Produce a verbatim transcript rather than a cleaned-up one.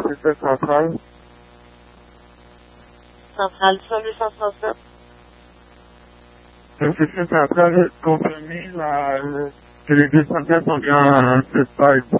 c'était central. Centrale cent huit cent soixante-sept. Le C C central confirmé la, que les deux centrales sont bien en cette page.